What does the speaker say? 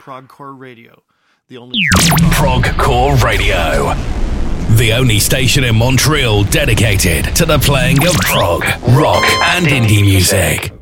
Progcore Radio, the only Progcore Radio, the only station in Montreal dedicated to the playing of prog, rock, and indie music.